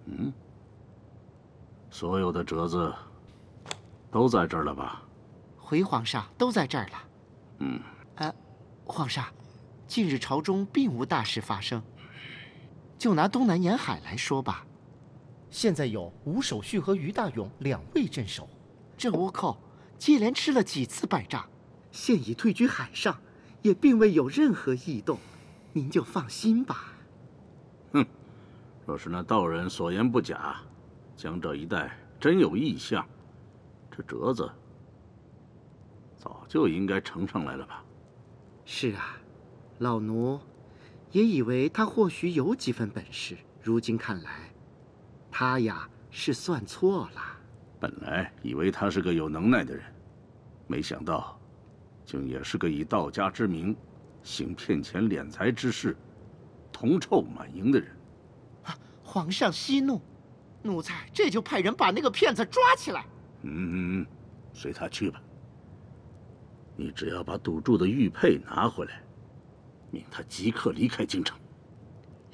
嗯，所有的折子都在这儿了吧？ 回皇上，都在这儿了。 嗯。 皇上，近日朝中并无大事发生。就拿东南沿海来说吧， 现在有吴守绪和于大勇2位镇守， 这倭寇接连吃了几次败仗， 现已退居海上，也并未有任何异动，您就放心吧。 哼，若是那道人所言不假，江浙一带真有异象，这折子早就应该呈上来了吧？ 是啊，老奴也以为他或许有几分本事，如今看来，他呀是算错了。 本来以为他是个有能耐的人，没想到，竟也是个以道家之名，行骗钱敛财之事，铜臭满盈的人。 皇上息怒，奴才这就派人把那个骗子抓起来。 随他去吧。你只要把赌注的玉佩拿回来，命他即刻离开京城。